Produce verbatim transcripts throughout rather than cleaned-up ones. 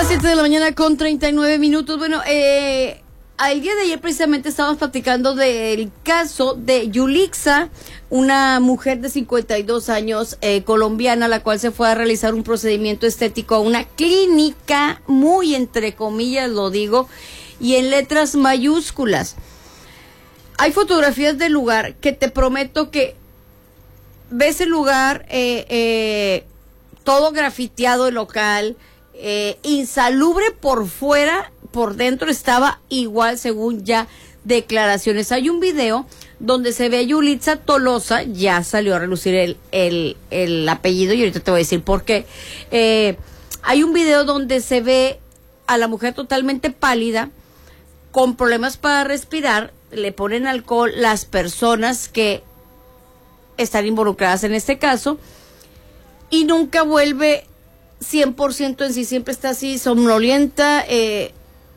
siete de la mañana con treinta y nueve minutos. Bueno, eh, el día de ayer precisamente estábamos platicando del caso de Yulixa, una mujer de cincuenta y dos años, eh, colombiana, la cual se fue a realizar un procedimiento estético a una clínica, muy entre comillas lo digo, y en letras mayúsculas. Hay fotografías del lugar que te prometo que ves el lugar, eh, eh, todo grafiteado el local, eh, insalubre por fuera, por dentro estaba igual según ya declaraciones. Hay un video donde se ve a Yulixa Tolosa, ya salió a relucir el, el, el apellido y ahorita te voy a decir por qué. Eh, hay un video donde se ve a la mujer totalmente pálida, con problemas para respirar, le ponen alcohol las personas que están involucradas en este caso y nunca vuelve cien por ciento en sí, siempre está así somnolienta, eh,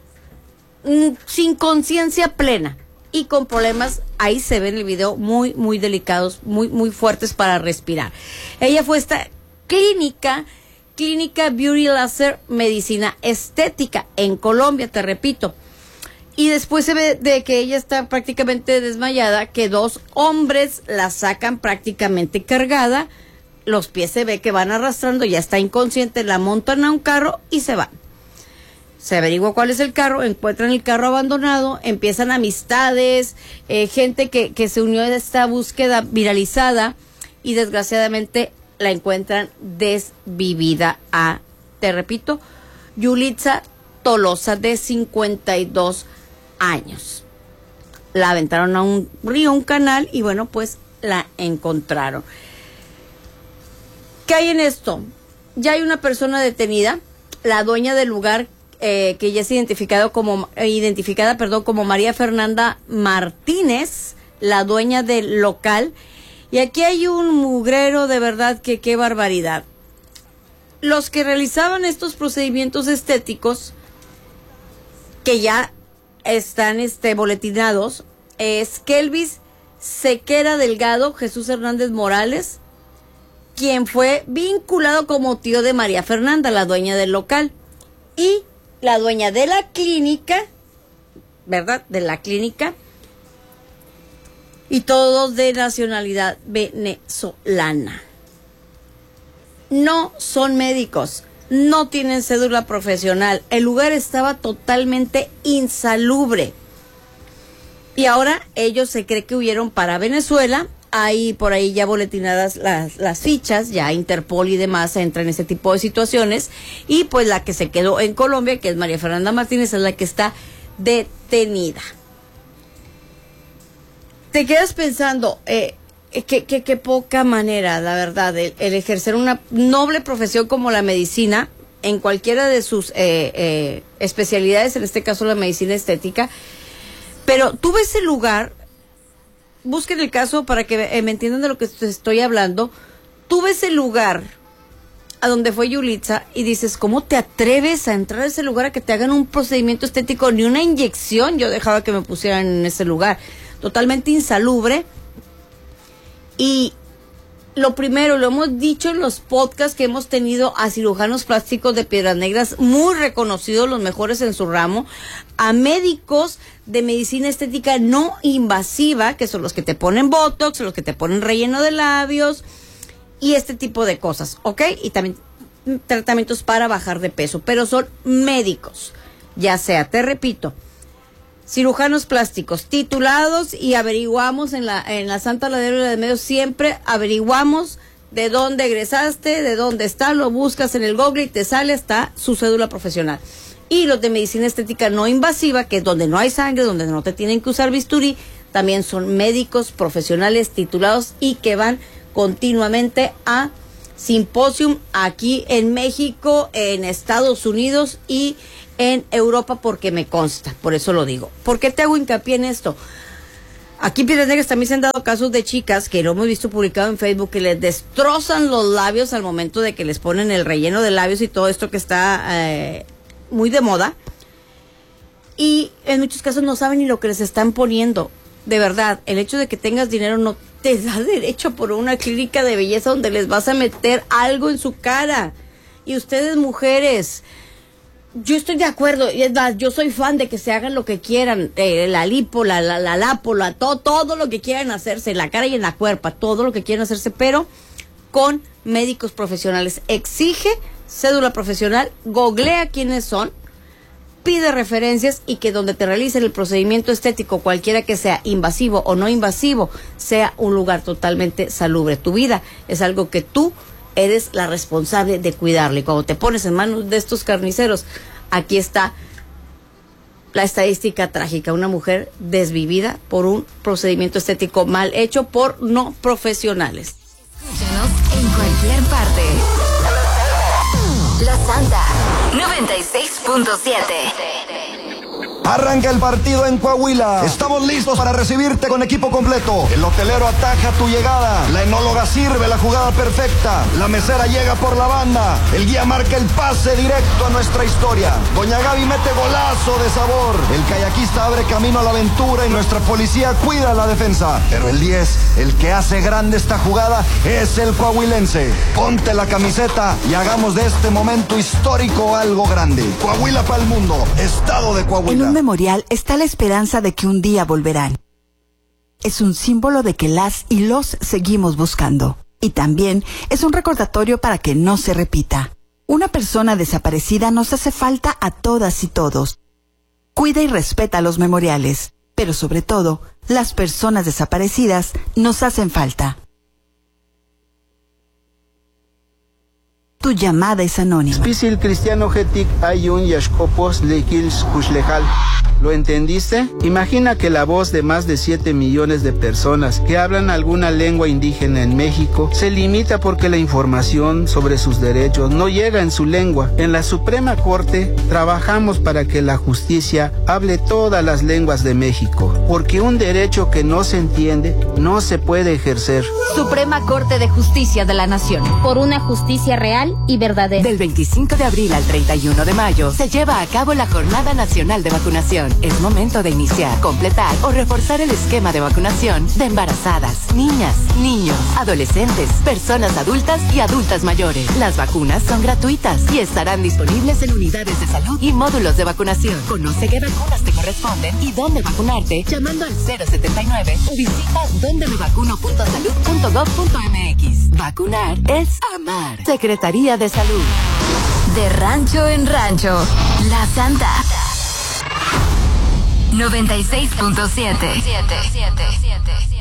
sin conciencia plena y con problemas, ahí se ve en el video, muy, muy delicados, muy, muy fuertes para respirar. Ella fue a esta clínica, clínica Beauty Laser Medicina Estética en Colombia, te repito. Y después se ve de que ella está prácticamente desmayada, que dos hombres la sacan prácticamente cargada, los pies se ve que van arrastrando, ya está inconsciente, la montan a un carro y se van. Se averigua cuál es el carro, encuentran el carro abandonado, empiezan amistades, eh, gente que, que se unió a esta búsqueda viralizada y desgraciadamente la encuentran desvivida a, te repito, Yulixa Tolosa de cincuenta y dos años. La aventaron a un río, un canal y bueno, pues la encontraron. ¿Qué hay en esto? Ya hay una persona detenida, la dueña del lugar, eh, que ya es identificado como, eh, identificada, perdón, como María Fernanda Martínez, la dueña del local. Y aquí hay un mugrero de verdad que qué barbaridad. Los que realizaban estos procedimientos estéticos, que ya están este, boletinados, es Kelvis Sequera Delgado, Jesús Hernández Morales, quien fue vinculado como tío de María Fernanda, la dueña del local, y la dueña de la clínica, ¿verdad? De la clínica, y todos de nacionalidad venezolana. No son médicos, no tienen cédula profesional, el lugar estaba totalmente insalubre. Y ahora ellos se cree que huyeron para Venezuela. Hay por ahí ya boletinadas las, las fichas, ya Interpol y demás entra en ese tipo de situaciones. Y pues la que se quedó en Colombia, que es María Fernanda Martínez, es la que está detenida. Te quedas pensando, eh, que, que, que poca manera, la verdad, el, el ejercer una noble profesión como la medicina, en cualquiera de sus eh, eh, especialidades, en este caso la medicina estética. Pero tú ves el lugar, busquen el caso para que eh, me entiendan de lo que estoy hablando. Tú ves el lugar a donde fue Yulixa y dices, ¿cómo te atreves a entrar a ese lugar a que te hagan un procedimiento estético? Ni una inyección yo dejaba que me pusieran en ese lugar. Totalmente insalubre. Y lo primero, lo hemos dicho en los podcasts que hemos tenido a cirujanos plásticos de Piedras Negras, muy reconocidos, los mejores en su ramo, a médicos de medicina estética no invasiva, que son los que te ponen botox, los que te ponen relleno de labios y este tipo de cosas, ¿ok? Y también tratamientos para bajar de peso, pero son médicos, ya sea, te repito, cirujanos plásticos titulados, y averiguamos en la en la Santa Ladera de Medios, siempre averiguamos de dónde egresaste, de dónde está, lo buscas en el Google y te sale hasta su cédula profesional. Y los de medicina estética no invasiva, que es donde no hay sangre, donde no te tienen que usar bisturí, también son médicos profesionales titulados y que van continuamente a simposium aquí en México, en Estados Unidos y en Europa, porque me consta, por eso lo digo. ¿Por qué te hago hincapié en esto? Aquí en Piedras Negras también se han dado casos de chicas que lo hemos visto publicado en Facebook, que les destrozan los labios al momento de que les ponen el relleno de labios y todo esto que está eh, muy de moda. Y en muchos casos no saben ni lo que les están poniendo. De verdad, el hecho de que tengas dinero no te da derecho por una clínica de belleza donde les vas a meter algo en su cara. Y ustedes, mujeres, Yo estoy de acuerdo, y es más, yo soy fan de que se hagan lo que quieran, eh, la lipo, la, la, la lapo, la, todo, todo lo que quieran hacerse, en la cara y en la cuerpa, todo lo que quieran hacerse, pero con médicos profesionales. Exige cédula profesional, googlea quiénes son, pide referencias y que donde te realicen el procedimiento estético, cualquiera que sea, invasivo o no invasivo, sea un lugar totalmente salubre. Tu vida es algo que tú eres la responsable de cuidarla, y cuando te pones en manos de estos carniceros, aquí está la estadística trágica: una mujer desvivida por un procedimiento estético mal hecho por no profesionales. Escúchanos en cualquier parte. La Santa noventa y seis punto siete. Arranca el partido en Coahuila. Estamos listos para recibirte con equipo completo. El hotelero ataja tu llegada. La enóloga sirve la jugada perfecta. La mesera llega por la banda. El guía marca el pase directo a nuestra historia. Doña Gaby mete golazo de sabor. El kayakista abre camino a la aventura y nuestra policía cuida la defensa. Pero el diez, el que hace grande esta jugada, es el coahuilense. Ponte la camiseta y hagamos de este momento histórico algo grande. Coahuila para el mundo. Estado de Coahuila. En un memorial está la esperanza de que un día volverán. Es un símbolo de que las y los seguimos buscando. Y también es un recordatorio para que no se repita. Una persona desaparecida nos hace falta a todas y todos. Cuida y respeta los memoriales, pero sobre todo, las personas desaparecidas nos hacen falta. Tu llamada es anónima. Spisil cristiano getic ayun yashkopos lekils kushlejal. ¿Lo entendiste? Imagina que la voz de más de siete millones de personas que hablan alguna lengua indígena en México se limita porque la información sobre sus derechos no llega en su lengua. En la Suprema Corte trabajamos para que la justicia hable todas las lenguas de México, porque un derecho que no se entiende no se puede ejercer. Suprema Corte de Justicia de la Nación. Por una justicia real y verdadera. Del veinticinco de abril al treinta y uno de mayo se lleva a cabo la Jornada Nacional de Vacunación. Es momento de iniciar, completar o reforzar el esquema de vacunación de embarazadas, niñas, niños, adolescentes, personas adultas y adultas mayores. Las vacunas son gratuitas y estarán disponibles en unidades de salud y módulos de vacunación. Conoce qué vacunas te corresponden y dónde vacunarte llamando al cero setenta y nueve o visita donde me vacuno punto salud punto gov punto mx. Vacunar es amar. Secretaría de Salud. De rancho en rancho, La Santa noventa y seis punto siete.